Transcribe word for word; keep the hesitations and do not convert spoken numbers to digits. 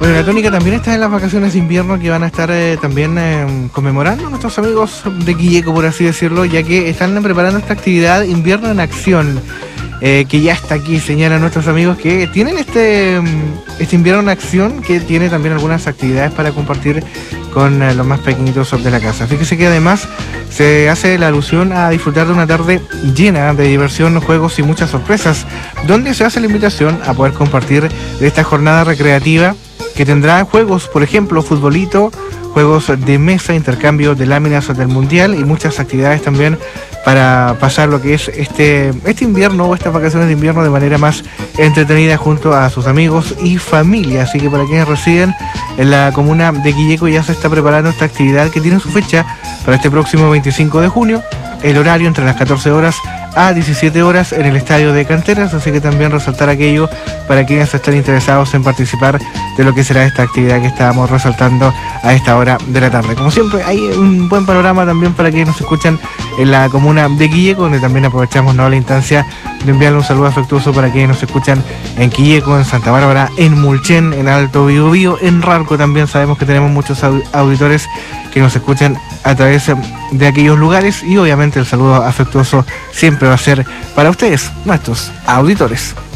Bueno, la tónica también está en las vacaciones de invierno que van a estar eh, también eh, conmemorando nuestros amigos de Quilleco, por así decirlo, ya que están preparando esta actividad Invierno en Acción, eh, que ya está aquí, señalan nuestros amigos que tienen este, este Invierno en Acción, que tiene también algunas actividades para compartir con eh, los más pequeñitos de la casa. Fíjese que además se hace la alusión a disfrutar de una tarde llena de diversión, juegos y muchas sorpresas, donde se hace la invitación a poder compartir de esta jornada recreativa que tendrá juegos, por ejemplo, futbolito, juegos de mesa, intercambio de láminas del mundial y muchas actividades también para pasar lo que es este, este invierno o estas vacaciones de invierno de manera más entretenida junto a sus amigos y familia. Así que para quienes residen en la comuna de Quilleco ya se está preparando esta actividad que tiene su fecha para este próximo veinticinco de junio, el horario entre las catorce horas a diecisiete horas en el estadio de Canteras, así que también resaltar aquello para quienes están interesados en participar de lo que será esta actividad que estábamos resaltando a esta hora de la tarde. Como siempre, hay un buen panorama también para quienes nos escuchan en la comuna de Quilleco, donde también aprovechamos, ¿no?, la instancia de enviarle un saludo afectuoso para quienes nos escuchan en Quilleco, en Santa Bárbara, en Mulchen, en Alto Biobío, en Ralco también. Sabemos que tenemos muchos auditores que nos escuchan a través de aquellos lugares y obviamente el saludo afectuoso siempre va a ser para ustedes, nuestros auditores.